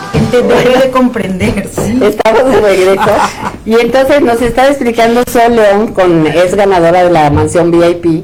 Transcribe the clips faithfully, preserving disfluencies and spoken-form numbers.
gente debe de comprender. ¿Sí? Estamos de regreso. Y entonces nos está explicando Sol León, con, es ganadora de la mansión V I P,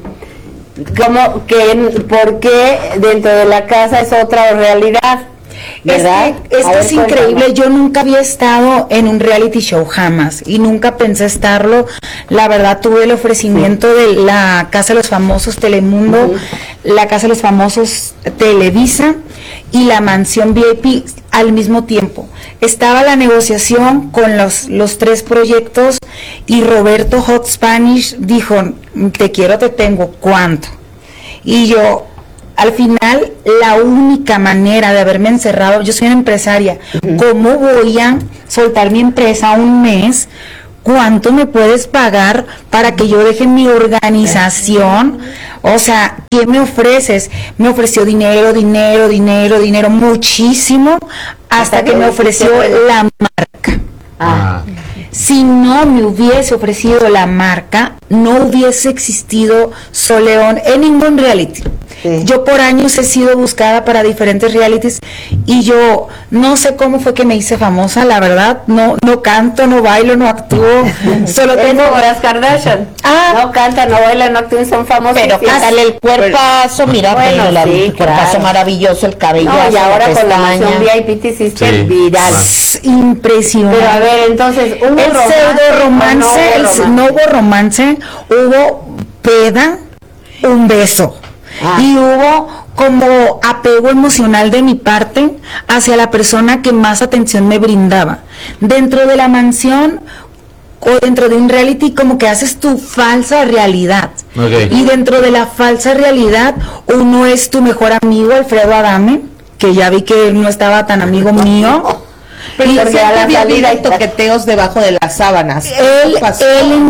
como que, por qué dentro de la casa es otra realidad. ¿Verdad? Es que, es, que es increíble, yo nunca había estado en un reality show, jamás, y nunca pensé estarlo. La verdad, tuve el ofrecimiento sí. de la Casa de los Famosos Telemundo, uh-huh. la Casa de los Famosos Televisa y la mansión V I P al mismo tiempo. Estaba la negociación con los, los tres proyectos y Roberto Hot Spanish dijo, te quiero, te tengo, ¿cuánto? Y yo... Al final, la única manera de haberme encerrado, yo soy una empresaria, uh-huh. ¿cómo voy a soltar mi empresa un mes? ¿Cuánto me puedes pagar para que yo deje mi organización? O sea, ¿qué me ofreces? Me ofreció dinero, dinero, dinero, dinero, muchísimo, hasta que me ofreció la marca. Ah. Si no me hubiese ofrecido la marca, no hubiese existido Sol León en ningún reality. Sí. Yo por años he sido buscada para diferentes realities y yo no sé cómo fue que me hice famosa, la verdad, no no canto, no bailo, no actúo, solo tengo horas Kardashian. Ah, no canta, no baila, no actúa, son famosos. Pero cántale el cuerpazo, pero, mira, bueno, pero sí, el cuerpazo claro. maravilloso, el cabello. No, y ahora con la mansión V I P te hiciste sí. viral. Es impresionante. Pero a ver, entonces, ¿hubo el romance? Pseudo romance, no, el romance. no hubo romance, hubo peda, un beso. Ah. Y hubo como apego emocional de mi parte hacia la persona que más atención me brindaba. Dentro de la mansión o dentro de un reality como que haces tu falsa realidad. Okay. Y dentro de la falsa realidad uno es tu mejor amigo, Alfredo Adame, que ya vi que no estaba tan amigo mío. Pero y porque a la salida hay toqueteos debajo de las sábanas. Él, él,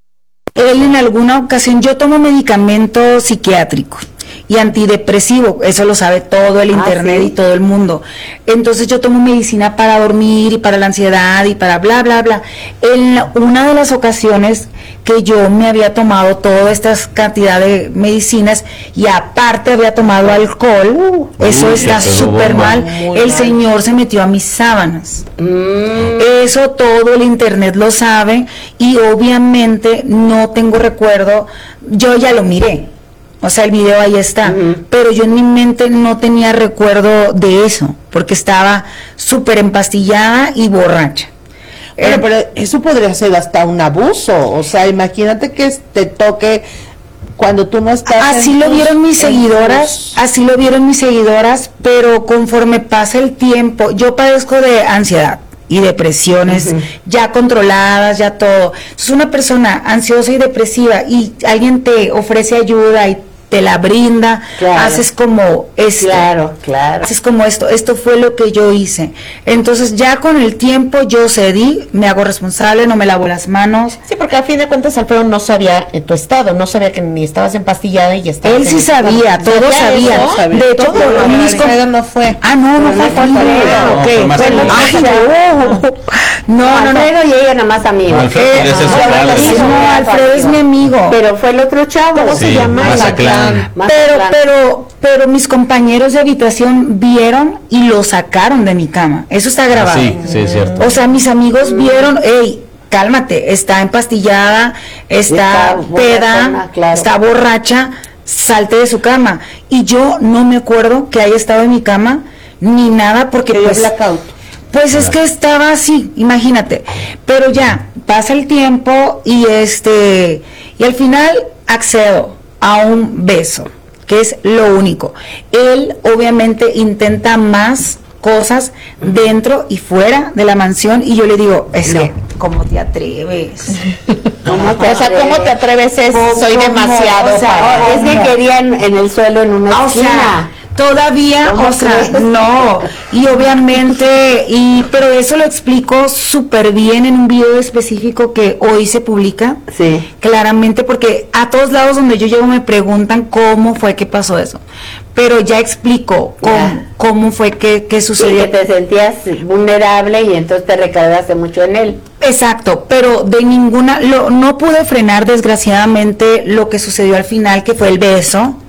él en alguna ocasión, yo tomo medicamento psiquiátrico y antidepresivo, eso lo sabe todo el internet ah, ¿sí? y todo el mundo. Entonces yo tomo medicina para dormir y para la ansiedad y para bla bla bla. En una de las ocasiones que yo me había tomado toda esta cantidad de medicinas y aparte había tomado alcohol, uh, eso está súper mal, el mal. Señor se metió a mis sábanas. Mm. Eso todo el internet lo sabe y obviamente no tengo recuerdo, yo ya lo miré. O sea, el video ahí está, uh-huh. pero yo en mi mente no tenía recuerdo de eso, porque estaba súper empastillada y borracha. Pero, eh, pero eso podría ser hasta un abuso, o sea, imagínate que te toque cuando tú no estás. Así lo tus, vieron mis seguidoras, tus... así lo vieron mis seguidoras, pero conforme pasa el tiempo, yo padezco de ansiedad y depresiones uh-huh. ya controladas, ya todo. Es una persona ansiosa y depresiva y alguien te ofrece ayuda y te la brinda, claro. haces como esto, claro, claro. haces como esto, esto fue lo que yo hice. Entonces ya con el tiempo yo cedí, me hago responsable, no me lavo las manos. Sí, porque al fin de cuentas Alfredo no sabía en tu estado, no sabía que ni estabas empastillada y estabas. Él sí sabía, todo sabía. Eso, sabía. De hecho, todo, por no, mis Alfredo no fue. Ah, no, no, no fue Alfredo. Okay. No, bueno, ay, no. No, no, no. Alfredo y ella nada más amigos. Alfredo, eh, no, no, Alfredo es mi amigo. Pero fue el otro chavo, ¿cómo sí, se llama? Mazatlán. Pero, pero, pero mis compañeros de habitación vieron y lo sacaron de mi cama. Eso está grabado. Ah, sí, sí, es cierto. O sea, mis amigos vieron, hey, cálmate, está empastillada, está, está peda, borracha, claro. está borracha, salte de su cama. Y yo no me acuerdo que haya estado en mi cama ni nada porque que pues, blackout. pues es que estaba así, imagínate. Pero ya pasa el tiempo y este y al final accedo a un beso, que es lo único. Él obviamente intenta más cosas dentro y fuera de la mansión y yo le digo, es que, ¿cómo te atreves? ¿Cómo te, o sea, ¿cómo te atreves? Es, soy demasiado. O sea, es que querían en el suelo en una o esquina. Sea, todavía, o sea, no, y obviamente, y pero eso lo explico súper bien en un video específico que hoy se publica, sí, claramente, porque a todos lados donde yo llego me preguntan cómo fue que pasó eso, pero ya explico cómo, cómo fue que, que sucedió. Sí, que te sentías vulnerable y entonces te recargaste mucho en él. Exacto, pero de ninguna, lo, no pude frenar desgraciadamente lo que sucedió al final, que fue el beso,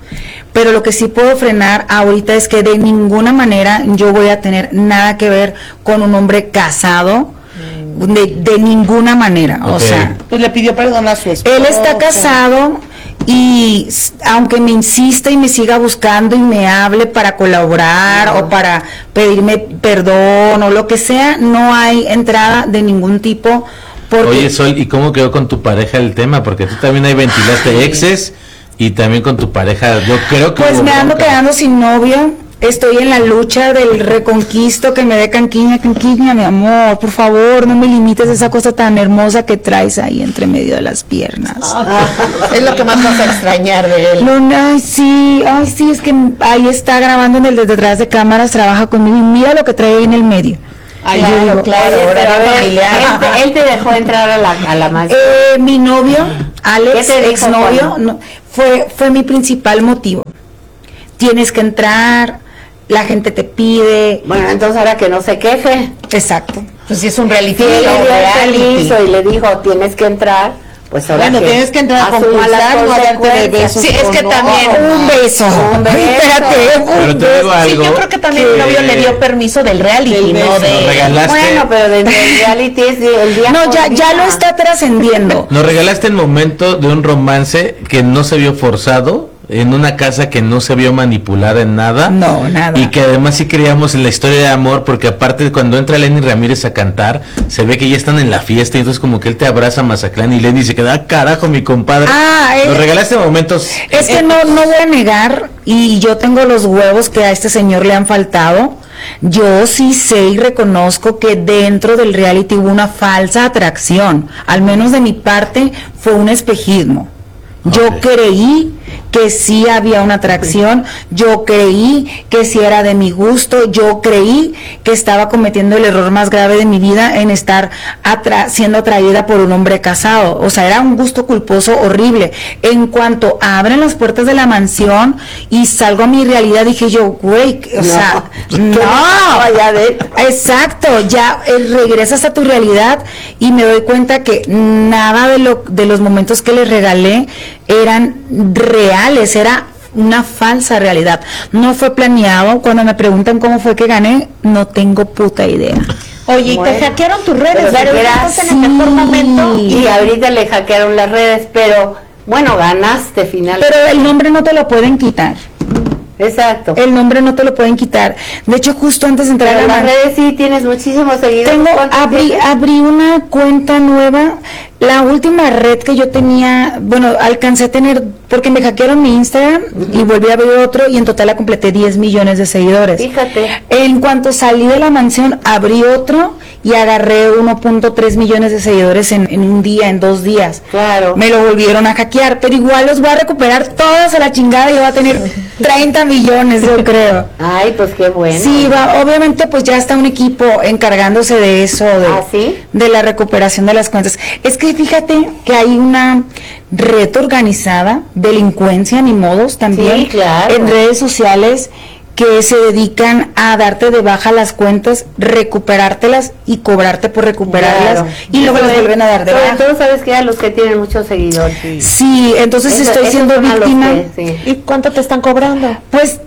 pero lo que sí puedo frenar ahorita es que de ninguna manera yo voy a tener nada que ver con un hombre casado, mm. de, de ninguna manera, okay. O sea, pues le pidió perdón a su esposa. Él está casado y aunque me insista y me siga buscando y me hable para colaborar no. o para pedirme perdón o lo que sea, no hay entrada de ningún tipo. Porque Oye, Sol, ¿y cómo quedó con tu pareja el tema? Porque tú también ahí ventilaste exes y también con tu pareja, yo creo que... Pues me ando quedando sin novio, estoy en la lucha del reconquisto, que me dé canquiña, canquiña, mi amor, por favor, no me limites esa cosa tan hermosa que traes ahí entre medio de las piernas. Ah, es lo que más vas a extrañar de él. No, no, ay, sí, ay, sí, es que ahí está grabando en el de detrás de cámaras, trabaja conmigo y mira lo que trae ahí en el medio. Ay, claro, digo, claro, pero a ver, él, él te dejó entrar a la, a la mansión. Eh, mi novio, Alex, exnovio, no, fue, fue mi principal motivo. Tienes que entrar, la gente te pide. Bueno, entonces ahora que no se queje. Exacto. Pues si es un reality. Sí, le dio el y le dijo, tienes que entrar. Pues ahora bueno, que tienes que entrar a concursar, no a darte de besos. Sí, es que no, también un beso. Un beso. Espérate, un pero te digo algo. Sí, yo creo que también el novio le dio permiso del reality, del no de... regalaste. Bueno, pero del reality es el día. No, ya, ya lo está trascendiendo. Nos regalaste el momento de un romance que no se vio forzado, en una casa que no se vio manipulada en nada. No, nada. Y que además sí creíamos en la historia de amor, porque aparte cuando entra Lenny Ramírez a cantar, se ve que ya están en la fiesta, y entonces como que él te abraza a Mazatlán y Lenny se queda, ah, carajo, mi compadre. Ah, Nos eh, regalaste momentos. Es que no, no voy a negar, y yo tengo los huevos que a este señor le han faltado. Yo sí sé y reconozco que dentro del reality hubo una falsa atracción, al menos de mi parte fue un espejismo. Yo okay. creí que sí había una atracción, yo creí que sí era de mi gusto, yo creí que estaba cometiendo el error más grave de mi vida en estar atra- siendo atraída por un hombre casado. O sea, era un gusto culposo horrible. En cuanto abren las puertas de la mansión y salgo a mi realidad, dije yo, güey, o no, sea, no, ya de, exacto, ya eh, regresas a tu realidad y me doy cuenta que nada de lo de los momentos que les regalé eran reales, era una falsa realidad, no fue planeado. Cuando me preguntan cómo fue que gané, no tengo puta idea. Oye, bueno, y te hackearon tus redes, pero estás sí, en el mejor momento. Y ahorita le hackearon las redes, pero bueno, ganaste finalmente. Pero el nombre no te lo pueden quitar. Exacto. El nombre no te lo pueden quitar. De hecho, justo antes de entrar pero a las la redes sí tienes muchísimos seguidores. Tengo, abrí, abrí una cuenta nueva. La última red que yo tenía, bueno, alcancé a tener, porque me hackearon mi Instagram uh-huh. y volví a abrir otro y en total la completé diez millones de seguidores. Fíjate. En cuanto salí de la mansión, abrí otro y agarré uno punto tres millones de seguidores en, en un día, en dos días. Claro. Me lo volvieron a hackear, pero igual los voy a recuperar todos a la chingada y voy a tener treinta millones, yo creo. Ay, pues qué bueno. Sí, va, obviamente pues ya está un equipo encargándose de eso, de, ¿Ah, sí? de la recuperación de las cuentas. Es que fíjate que hay una red organizada, delincuencia ni modos también, sí, claro. en redes sociales que se dedican a darte de baja las cuentas, recuperártelas y cobrarte por recuperarlas, claro. y luego las vuelven a dar de baja. Tú sabes que a los que tienen muchos seguidores. Sí, sí, entonces eso, estoy siendo víctima. Que, sí. ¿Y cuánto te están cobrando? Pues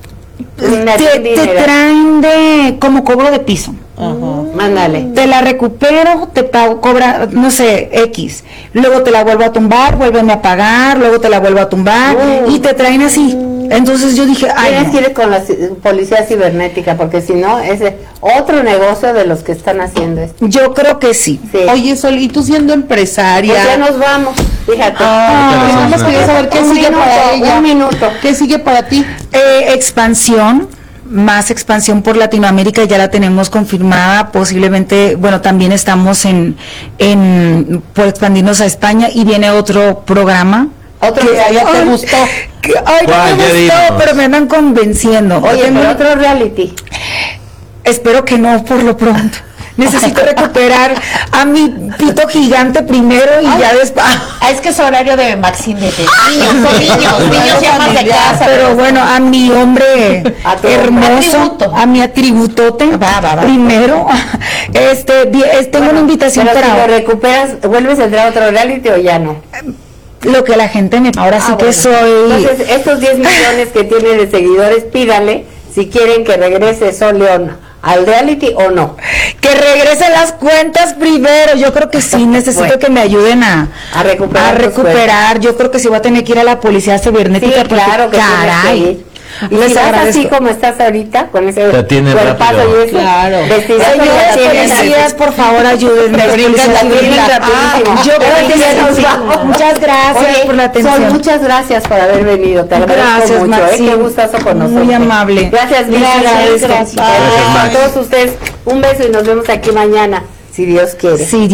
te, te traen de como cobro de piso. Uh-huh. Mándale. Te la recupero, te pago, cobra, no sé, X. Luego te la vuelvo a tumbar, vuélveme a pagar, luego te la vuelvo a tumbar uh. y te traen así. Entonces yo dije, ay, tienes no. que ir con la policía cibernética, porque si no, es otro negocio de los que están haciendo esto. Yo creo que sí. sí. Oye, Sol, y tú siendo empresaria. Pues ya nos vamos, fíjate. Ah, vamos, quería saber qué un sigue minuto, para ella. Un minuto. ¿Qué sigue para ti? Eh, expansión. Más expansión por Latinoamérica, ya la tenemos confirmada, posiblemente, bueno, también estamos en, en por expandirnos a España y viene otro programa. Otro que ya te gustó. Que, ay, no me gustó, pero me andan convenciendo. Oye, pero otro reality. Espero que no, por lo pronto. Necesito recuperar a mi pito gigante primero y ay, ya después. Ah, es que es horario de Maxine de niños, son niños, niños ya más de casa. Pero bueno, a mi hombre a hermoso, atributo. A mi atributote, va, va, va. Primero, este, tengo bueno, una invitación pero para. Si lo recuperas, ¿vuelves a entrar a otro reality o ya no? lo que la gente me... Ahora Ah, sí que bueno. soy... Entonces, estos diez millones que tiene de seguidores, pídale si quieren que regrese Sol León al reality o no. Que regresen las cuentas primero. Yo creo que sí, necesito Bueno. que me ayuden a, A recuperar a tus recuperar. Yo creo que sí voy a tener que ir a la policía Sí, cibernética. porque, claro que tienes que caray. ir. Y Les si vas así agradezco. como estás ahorita, con ese Te atienden cuerpazo rápido. y eso, Claro. vestidazo, Señores ya tienes policías, por favor, ayúdenme. Te brincan, Policías, te brincan ayúdenme. rapidísimo. Ah, yo Pero creo que sí, sí, nos sí. vamos. Muchas gracias Oye, por la atención. Sol, muchas gracias por haber venido. Te agradezco Gracias, mucho. Maxi. ¿eh? Qué gustazo con nosotros. Muy amable. Gracias, mil Gracias, gracias. gracias. A Max. todos ustedes, un beso y nos vemos aquí mañana, si Dios quiere. Sí,